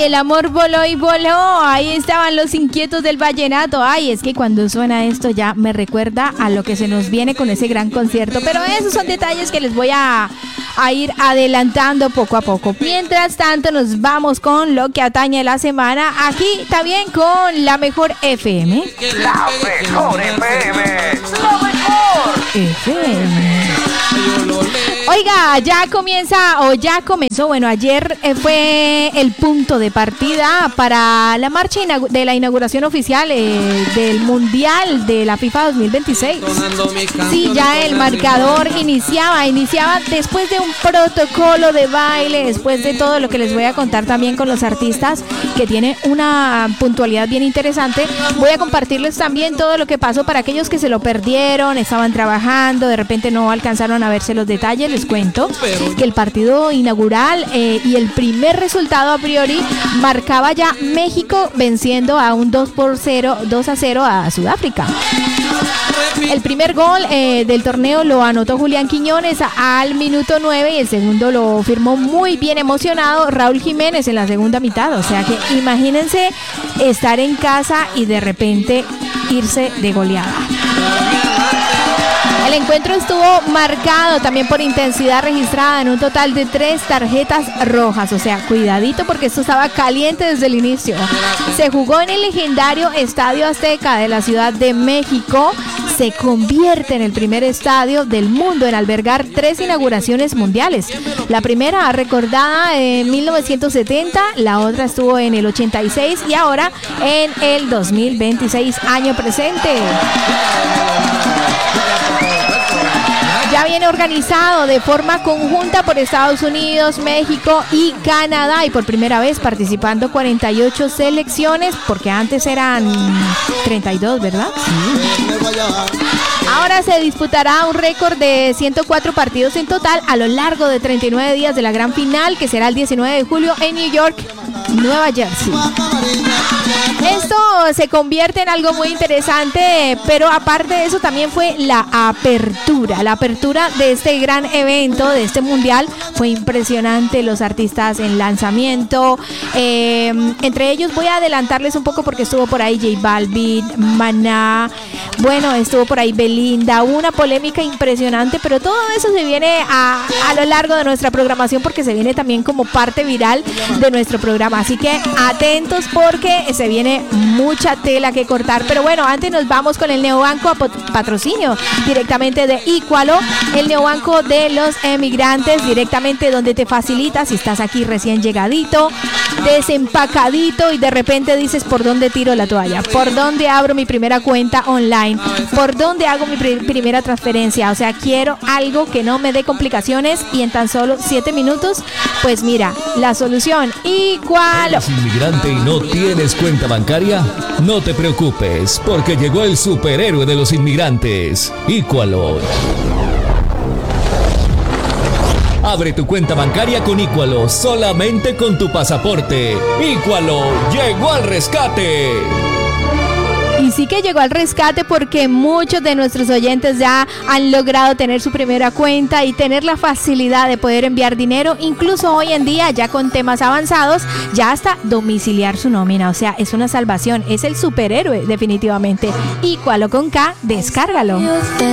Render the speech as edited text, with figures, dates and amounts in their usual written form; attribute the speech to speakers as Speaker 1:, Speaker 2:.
Speaker 1: el amor voló y voló. Ahí estaban los inquietos del vallenato. Ay, es que cuando suena esto ya me recuerda a lo que se nos viene con ese gran concierto. Pero esos son detalles que les voy a ir adelantando poco a poco. Mientras tanto, nos vamos con lo que atañe la semana. Aquí también con la mejor FM.
Speaker 2: La mejor FM. La mejor
Speaker 1: FM. Oiga, ya comenzó, bueno, ayer fue el punto de partida para la marcha de la inauguración oficial del Mundial de la FIFA 2026. Sí, ya el marcador iniciaba después de un protocolo de baile, después de todo lo que les voy a contar también con los artistas, que tiene una puntualidad bien interesante. Voy a compartirles también todo lo que pasó para aquellos que se lo perdieron, estaban trabajando, de repente no alcanzaron a verse los detalles. Les cuento que el partido inaugural y el primer resultado a priori marcaba ya México venciendo a un 2-0 a Sudáfrica. El primer gol del torneo lo anotó Julián Quiñones al minuto 9 y el segundo lo firmó muy bien emocionado Raúl Jiménez en la segunda mitad. O sea que imagínense estar en casa y de repente irse de goleada. El encuentro estuvo marcado también por intensidad registrada en un total de 3 tarjetas rojas. O sea, cuidadito porque esto estaba caliente desde el inicio. Se jugó en el legendario Estadio Azteca de la Ciudad de México. Se convierte en el primer estadio del mundo en albergar 3 inauguraciones mundiales. La primera recordada en 1970, la otra estuvo en el 86 y ahora en el 2026, año presente. Ya viene organizado de forma conjunta por Estados Unidos, México y Canadá y por primera vez participando 48 selecciones, porque antes eran 32, ¿verdad? Sí. Ahora se disputará un récord de 104 partidos en total a lo largo de 39 días de la gran final, que será el 19 de julio en New York, Nueva Jersey. Esto se convierte en algo muy interesante, pero aparte de eso también fue la apertura. La apertura de este gran evento, de este mundial, fue impresionante. Los artistas en lanzamiento, entre ellos voy a adelantarles un poco porque estuvo por ahí J Balvin, Maná, bueno, estuvo por ahí Belinda, una polémica impresionante, pero todo eso se viene a lo largo de nuestra programación porque se viene también como parte viral de nuestro programa. Así que atentos porque se viene mucha tela que cortar. Pero bueno, antes nos vamos con el neobanco a patrocinio directamente de Ícualo, el neobanco de los emigrantes, directamente donde te facilita si estás aquí recién llegadito, desempacadito y de repente dices ¿por dónde tiro la toalla? ¿Por dónde abro mi primera cuenta online? ¿Por dónde hago mi primera transferencia? O sea, quiero algo que no me dé complicaciones y en tan solo 7 minutos, pues mira, la solución Ícualo.
Speaker 3: ¿Eres inmigrante y no tienes cuenta bancaria? No te preocupes, porque llegó el superhéroe de los inmigrantes, Ícualo. Abre tu cuenta bancaria con Ícualo, solamente con tu pasaporte. Ícualo llegó al rescate.
Speaker 1: Y sí que llegó al rescate porque muchos de nuestros oyentes ya han logrado tener su primera cuenta y tener la facilidad de poder enviar dinero, incluso hoy en día ya con temas avanzados, ya hasta domiciliar su nómina. O sea, es una salvación, es el superhéroe definitivamente. Ícualo con K, descárgalo.